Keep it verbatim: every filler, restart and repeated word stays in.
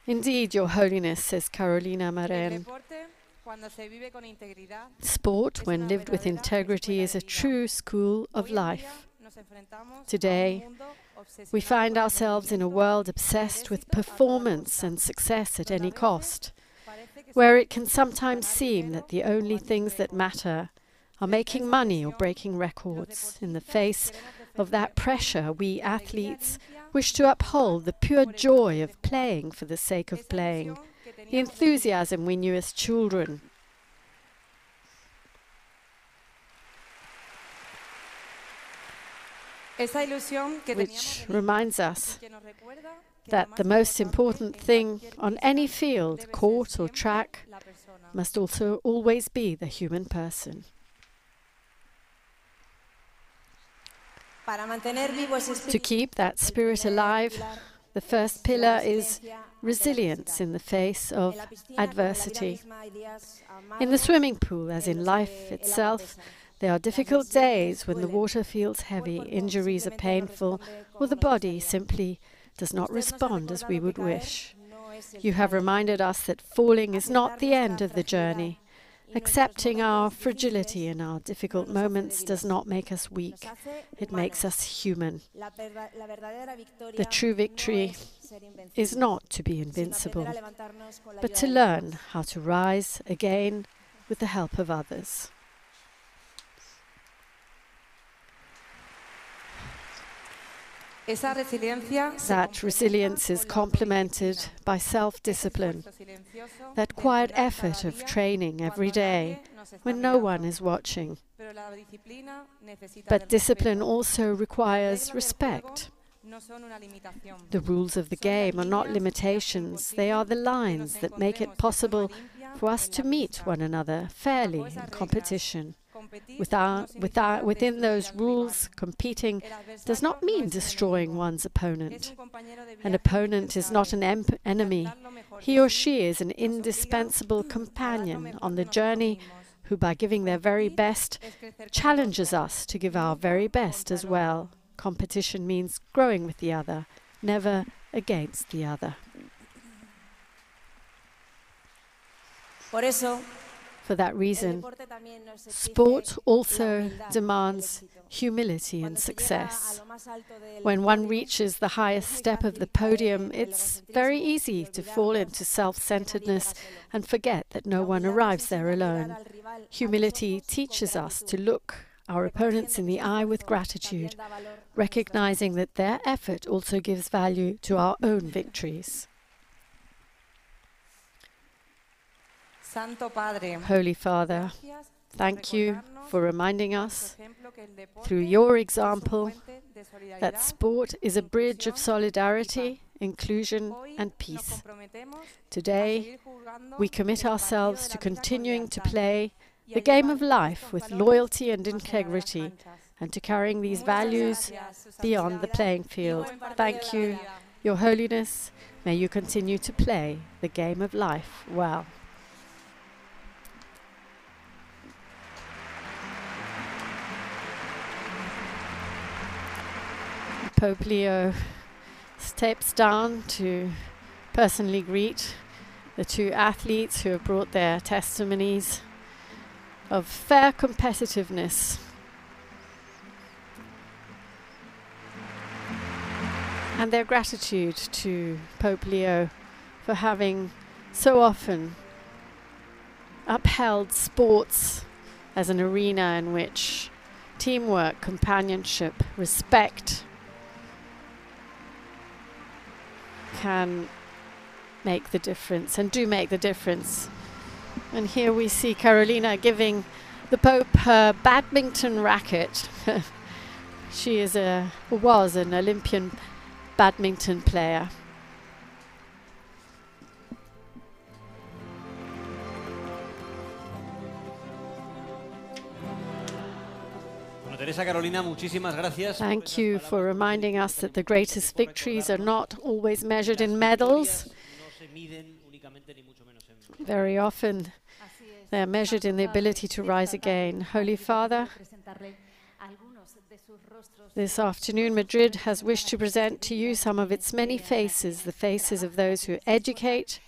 Indeed, Your Holiness, says Carolina Marin, sport, when lived with integrity, is a true school of life. Today, we find ourselves in a world obsessed with performance and success at any cost, where it can sometimes seem that the only things that matter are making money or breaking records. In the face of that pressure, we athletes wish to uphold the pure joy of playing for the sake of playing, the enthusiasm we knew as children. Which reminds us that the most important thing on any field, court or track, must also always be the human person. To keep that spirit alive, the first pillar is resilience in the face of adversity. In the swimming pool, as in life itself, there are difficult days when the water feels heavy, injuries are painful, or the body simply does not respond as we would wish. You have reminded us that falling is not the end of the journey. Accepting our fragility and our difficult moments does not make us weak. It makes us human. The true victory is not to be invincible, but to learn how to rise again with the help of others. That resilience is complemented by self-discipline, that quiet effort of training every day when no one is watching. But discipline also requires respect. The rules of the game are not limitations, they are the lines that make it possible for us to meet one another fairly in competition. Without, without, within those rules, competing does not mean destroying one's opponent. An opponent is not an em enemy. He or she is an indispensable companion on the journey who, by giving their very best, challenges us to give our very best as well. Competition means growing with the other, never against the other. Por eso, For that reason, sport also demands humility and success. When one reaches the highest step of the podium, it's very easy to fall into self-centeredness and forget that no one arrives there alone. Humility teaches us to look our opponents in the eye with gratitude, recognizing that their effort also gives value to our own victories. Holy Father, thank you for reminding us, through your example, that sport is a bridge of solidarity, inclusion, and peace. Today, we commit ourselves to continuing to play the game of life with loyalty and integrity, and to carrying these values beyond the playing field. Thank you, Your Holiness. May you continue to play the game of life well. Pope Leo steps down to personally greet the two athletes who have brought their testimonies of fair competitiveness and their gratitude to Pope Leo for having so often upheld sports as an arena in which teamwork, companionship, respect can make the difference and do make the difference. And here we see Carolina giving the Pope her badminton racket. She is a was an Olympian badminton player. Teresa Carolina, muchísimas gracias. Thank you for reminding us that the greatest victories are not always measured in medals. Very often they are measured in the ability to rise again. Holy Father, This afternoon, Madrid has wished to present to you some of its many faces, the faces of those who educate,